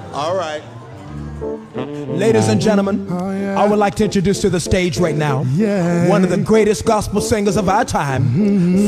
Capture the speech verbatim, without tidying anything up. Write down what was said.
All right. Ladies and gentlemen, oh, yeah. I would like to introduce to the stage right now yeah. one of the greatest gospel singers of our time, mm-hmm.